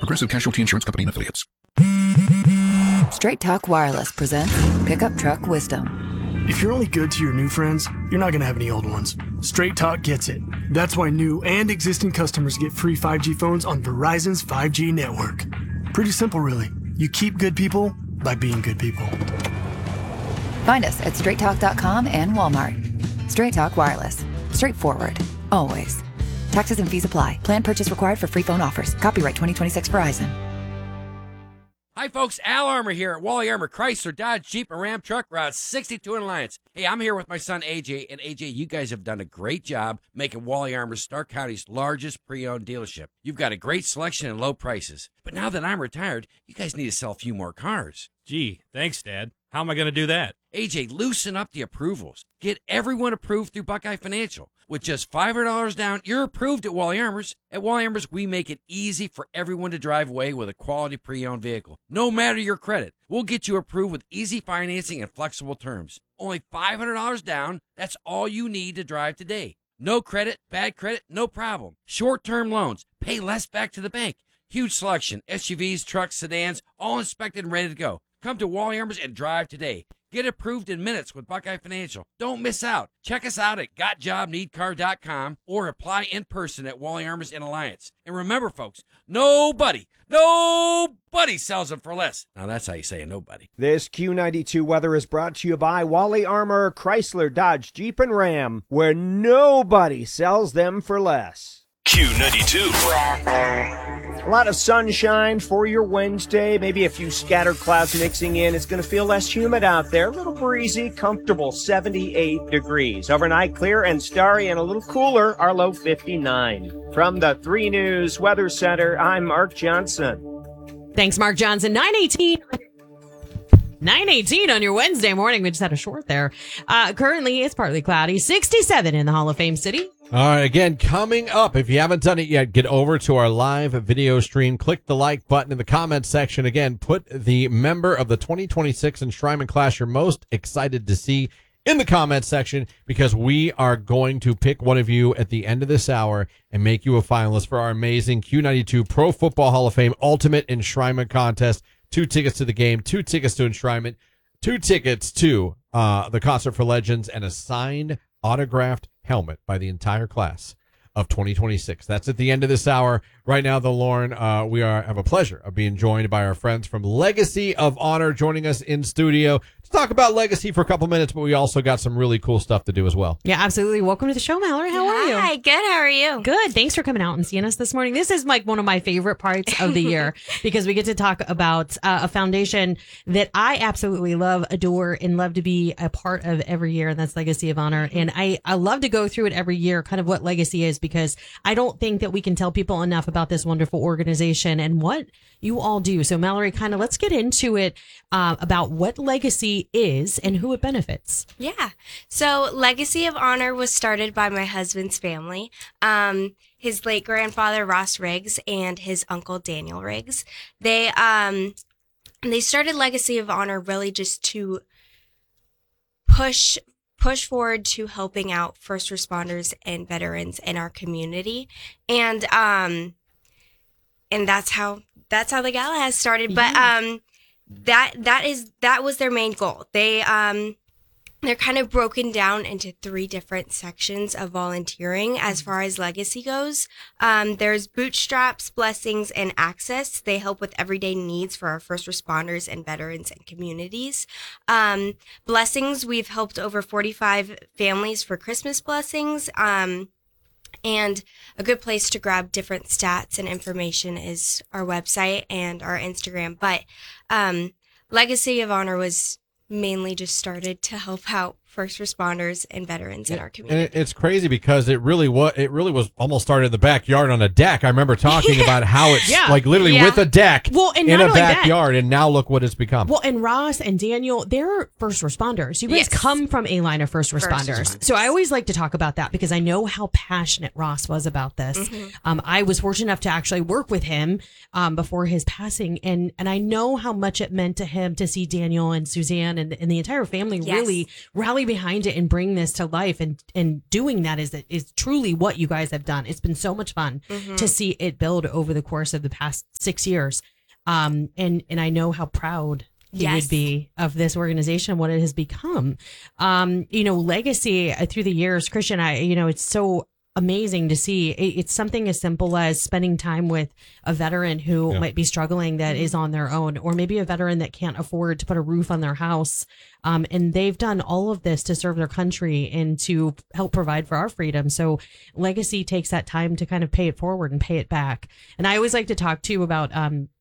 Progressive Casualty Insurance Company and Affiliates. Straight Talk Wireless presents Pickup Truck Wisdom. If you're only good to your new friends, you're not going to have any old ones. Straight Talk gets it. That's why new and existing customers get free 5G phones on Verizon's 5G network. Pretty simple, really. You keep good people by being good people. Find us at straighttalk.com and Walmart. Straight Talk Wireless. Straightforward. Always. Taxes and fees apply. Plan purchase required for free phone offers. Copyright 2026 Verizon. Hi, folks. Al Armour here at Wally Armour Chrysler, Dodge, Jeep, and Ram Truck Route 62 in Alliance. Hey, I'm here with my son, AJ. And AJ, you guys have done a great job making Wally Armour Stark County's largest pre-owned dealership. You've got a great selection and low prices. But now that I'm retired, you guys need to sell a few more cars. Gee, thanks, Dad. How am I going to do that? AJ, loosen up the approvals. Get everyone approved through Buckeye Financial. With just $500 down, you're approved at Wally Armour's. At Wally Armour's, we make it easy for everyone to drive away with a quality pre-owned vehicle. No matter your credit, we'll get you approved with easy financing and flexible terms. Only $500 down, that's all you need to drive today. No credit, bad credit, no problem. Short-term loans, pay less back to the bank. Huge selection, SUVs, trucks, sedans, all inspected and ready to go. Come to Wally Armour's and drive today. Get approved in minutes with Buckeye Financial. Don't miss out. Check us out at gotjobneedcar.com or apply in person at Wally Armour's in Alliance. And remember, folks, nobody sells them for less. Now, that's how you say nobody. This Q92 weather is brought to you by Wally Armour, Chrysler, Dodge, Jeep, and Ram, where nobody sells them for less. Q92. A lot of sunshine for your Wednesday, maybe a few scattered clouds mixing in. It's going to feel less humid out there, a little breezy, comfortable 78 degrees. Overnight clear and starry and a little cooler, our low 59. From the 3 News Weather Center, I'm Mark Johnson. Thanks, Mark Johnson. 9:18 on your Wednesday morning. We just had a short there. Currently, it's partly cloudy. 67 in the Hall of Fame City. All right, again, coming up, if you haven't done it yet, get over to our live video stream. Click the like button in the comments section. Again, put the member of the 2026 Enshrinement class you're most excited to see in the comments section, because we are going to pick one of you at the end of this hour and make you a finalist for our amazing Q92 Pro Football Hall of Fame Ultimate Enshrinement Contest. 2 tickets to the game, 2 tickets to Enshrinement, 2 tickets to the Concert for Legends, and a signed, autographed helmet by the entire class of 2026. That's at the end of this hour. Right now, though, Lauren, we have a pleasure of being joined by our friends from Legacy of Honor, joining us in studio to talk about Legacy for a couple minutes, but we also got some really cool stuff to do as well. Yeah, absolutely. Welcome to the show, Mallory. How are you? Hi, good. How are you? Good. Thanks for coming out and seeing us this morning. This is like one of my favorite parts of the year because we get to talk about a foundation that I absolutely love, adore, and love to be a part of every year, and that's Legacy of Honor. And I love to go through it every year, kind of what Legacy is, because I don't think that we can tell people enough about this wonderful organization and what you all do. So, Mallory, kind of let's get into it about what Legacy is and who it benefits. Yeah. So, Legacy of Honor was started by my husband's family. His late grandfather, Ross Riggs, and his uncle, Daniel Riggs. They started Legacy of Honor really just to push forward to helping out first responders and veterans in our community. And that's how the gala has started. Yeah. But that was their main goal. They're kind of broken down into 3 different sections of volunteering as far as Legacy goes. There's Bootstraps, Blessings, and Access. They help with everyday needs for our first responders and veterans and communities. Blessings, we've helped over 45 families for Christmas blessings. And a good place to grab different stats and information is our website and our Instagram. But Legacy of Honor was mainly just started to help out first responders and veterans in our community. And it's crazy because it really was almost started in the backyard on a deck. I remember talking about how it's like literally with a deck in a backyard, and now look what it's become. Well, and Ross and Daniel, they're first responders. You guys come from a line of first responders. So I always like to talk about that because I know how passionate Ross was about this. Mm-hmm. I was fortunate enough to actually work with him before his passing, and I know how much it meant to him to see Daniel and Suzanne and the entire family really rally behind it and bring this to life, and doing that is truly what you guys have done. It's been so much fun to see it build over the course of the past 6 years. And I know how proud he would be of this organization, what it has become. Legacy through the years, Christian, it's so amazing to see. It's something as simple as spending time with a veteran who might be struggling, that is on their own, or maybe a veteran that can't afford to put a roof on their house. And they've done all of this to serve their country and to help provide for our freedom. So Legacy takes that time to kind of pay it forward and pay it back. And I always like to talk too about,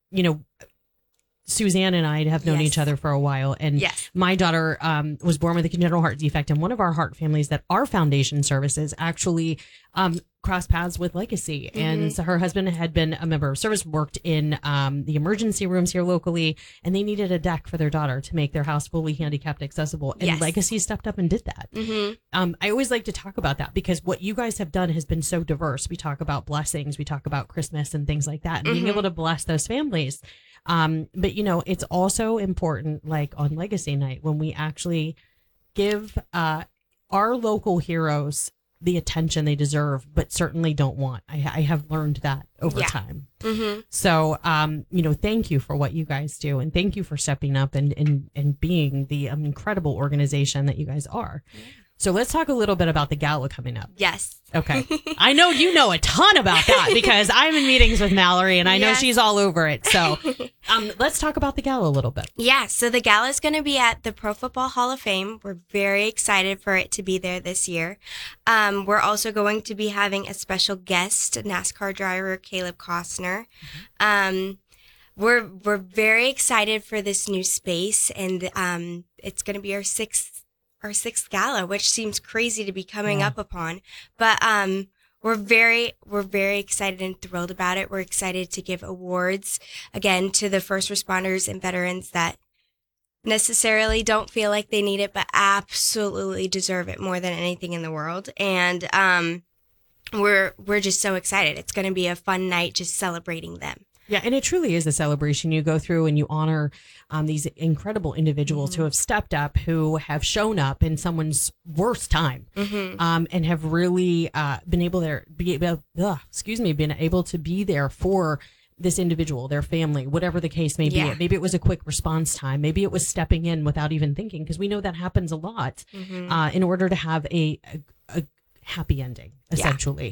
Suzanne and I have known each other for a while, and my daughter was born with a congenital heart defect, and one of our heart families that our foundation services actually crossed paths with Legacy. And so her husband had been a member of service, worked in the emergency rooms here locally, and they needed a deck for their daughter to make their house fully handicapped accessible. And Legacy stepped up and did that. I always like to talk about that because what you guys have done has been so diverse. We talk about blessings, we talk about Christmas and things like that, and being able to bless those families. But it's also important, like on Legacy Night, when we actually give our local heroes the attention they deserve, but certainly don't want. I have learned that over time. So, thank you for what you guys do, and thank you for stepping up and being the incredible organization that you guys are. So let's talk a little bit about the gala coming up. Yes. Okay. I know you know a ton about that because I'm in meetings with Mallory and I know she's all over it. So let's talk about the gala a little bit. Yeah. So the gala is going to be at the Pro Football Hall of Fame. We're very excited for it to be there this year. We're also going to be having a special guest, NASCAR driver Caleb Costner. We're very excited for this new space, and it's going to be our sixth gala, which seems crazy to be coming up upon, but we're very excited and thrilled about it. We're excited to give awards again to the first responders and veterans that necessarily don't feel like they need it, but absolutely deserve it more than anything in the world. And we're just so excited. It's going to be a fun night just celebrating them. Yeah, and it truly is a celebration. You go through and you honor these incredible individuals who have stepped up, who have shown up in someone's worst time, and have really been able to be there for this individual, their family, whatever the case may be. Maybe it was a quick response time. Maybe it was stepping in without even thinking, because we know that happens a lot in order to have a happy ending, essentially.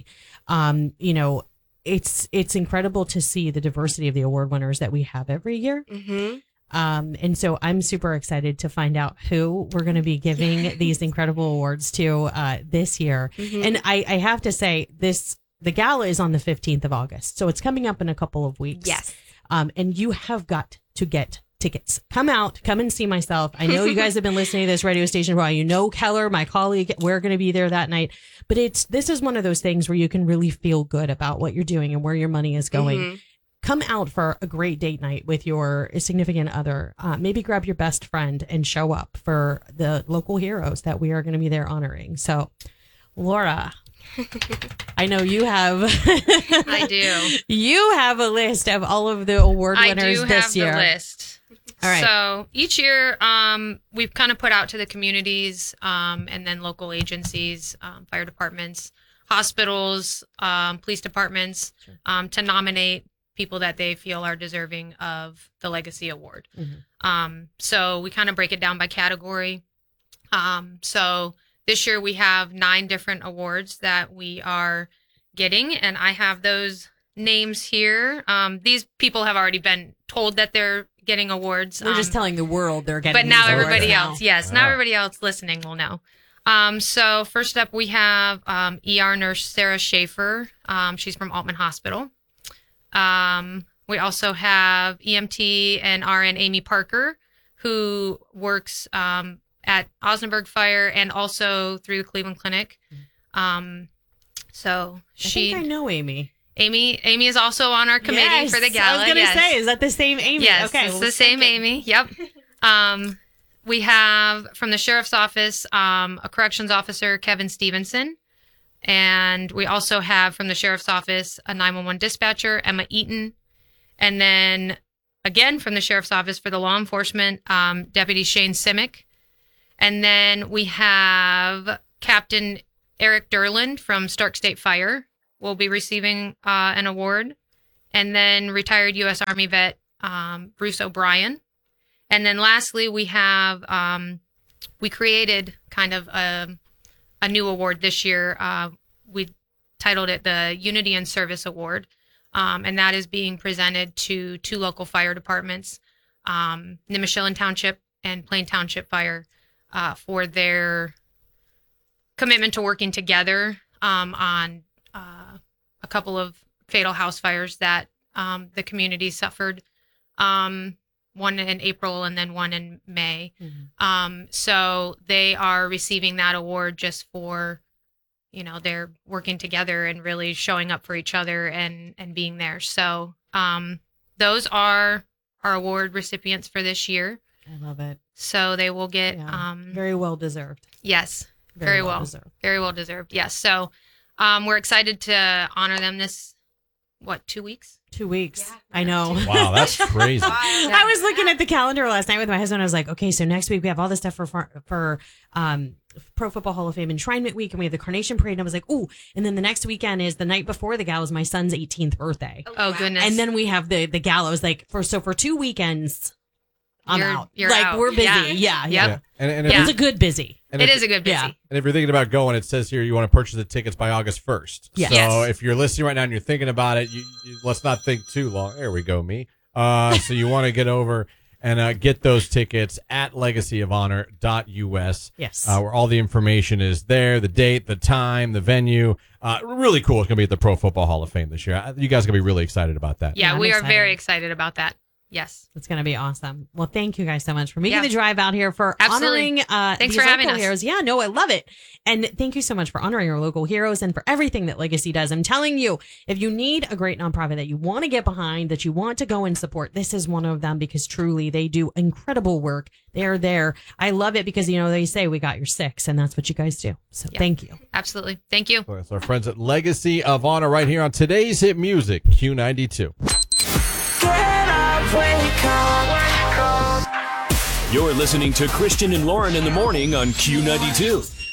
It's incredible to see the diversity of the award winners that we have every year. And so I'm super excited to find out who we're going to be giving these incredible awards to this year. And I have to say, the gala is on the 15th of August. So it's coming up in a couple of weeks. Yes. And you have got to get tickets. Come and see myself. I know you guys have been listening to this radio station for a while. You know Keller, my colleague, we're going to be there that night. But this is one of those things where you can really feel good about what you're doing and where your money is going. Come out for a great date night with your significant other. Maybe grab your best friend and show up for the local heroes that we are going to be there honoring. So, Laura, I know you have. I do. You have a list of all of the award winners this year. I do have the list. All right. So each year, we've kind of put out to the communities, and then local agencies, fire departments, hospitals, police departments, to nominate people that they feel are deserving of the Legacy Award. So we kind of break it down by category. So this year we have 9 different awards that we are getting, and I have those names here. These people have already been told that they're getting awards. We're just telling the world they're getting. But now everybody else, now everybody else listening will know. So first up, we have ER nurse Sarah Schaefer. She's from Altman Hospital. We also have EMT and RN Amy Parker, who works at Osnaburg Fire and also through the Cleveland Clinic. So I think I know Amy. Amy is also on our committee for the gala. I was going to say, is that the same Amy? Yes, okay, it's the same Amy. Yep. We have from the sheriff's office, a corrections officer, Kevin Stevenson. And we also have from the sheriff's office, a 911 dispatcher, Emma Eaton. And then again, from the sheriff's office for the law enforcement, Deputy Shane Simic. And then we have Captain Eric Derland from Stark State Fire will be receiving an award. And then retired U.S. Army vet Bruce O'Brien. And then lastly, we have, we created kind of a new award this year. We titled it the Unity and Service Award. And that is being presented to 2 local fire departments, Nimishillen Township and Plain Township Fire, for their commitment to working together on a couple of fatal house fires that the community suffered, one in April and then one in May. So they are receiving that award just for, they're working together and really showing up for each other and being there. So those are our award recipients for this year. I love it. So they will get very well deserved. Yes, very well deserved. Very well deserved. Yes. So we're excited to honor them this 2 weeks? 2 weeks. Yeah. I know. Wow, that's crazy. I was looking at the calendar last night with my husband. I was like, okay, so next week we have all this stuff for Pro Football Hall of Fame Enshrinement Week, and we have the Carnation Parade. And I was like, ooh, and then the next weekend is the night before the gallows, my son's 18th birthday. Oh, goodness. And then we have the gallows, for 2 weekends. I'm out. You're like out. we're busy. Yeah. Yeah. Yep. And It's a good busy. It is a good busy. Yeah. And if you're thinking about going, it says here you want to purchase the tickets by August 1st. Yes. So Yes. if you're listening right now and you're thinking about it, you let's not think too long. There we go, me. So you want to get over and get those tickets at legacyofhonor.us. Yes. Where all the information is there, the date, the time, the venue. Really cool. It's going to be at the Pro Football Hall of Fame this year. You guys are going to be really excited about that. Yeah, I'm we are excited. very excited about that. Yes. It's going to be awesome. Well, thank you guys so much for making Yeah. the drive out here, for Absolutely. honoring Thanks these for having local us. heroes. Yeah, no, I love it. And thank you so much for honoring our local heroes and for everything that Legacy does. I'm telling you, if you need a great nonprofit that you want to get behind, that you want to go and support, this is one of them, because truly they do incredible work. They're there. I love it because, they say we got your 6, and that's what you guys do. So Yeah. thank you. Absolutely. Thank you. So it's our friends at Legacy of Honor right here on today's hit music, Q92. You're listening to Christian and Lauren in the morning on Q92.